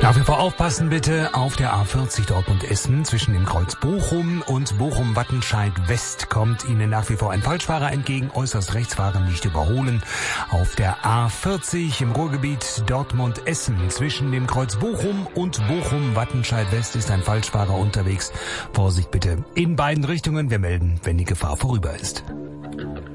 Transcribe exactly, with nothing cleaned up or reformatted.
Nach wie vor aufpassen bitte auf der A vierzig Dortmund-Essen zwischen dem Kreuz Bochum und Bochum-Wattenscheid-West kommt Ihnen nach wie vor ein Falschfahrer entgegen. Äußerst rechts fahren, nicht überholen. Auf der A vierzig im Ruhrgebiet Dortmund-Essen zwischen dem Kreuz Bochum und Bochum-Wattenscheid-West ist ein Falschfahrer unterwegs. Vorsicht bitte in beiden Richtungen. Wir melden, wenn die Gefahr vorüber ist.